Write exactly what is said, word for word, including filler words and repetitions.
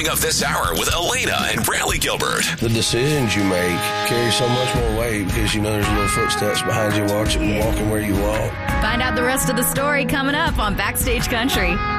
Coming up this hour with Elena and Bradley Gilbert. The decisions you make carry so much more weight because you know there's little footsteps behind you watching, walking where you walk. Find out the rest of the story coming up on Backstage Country.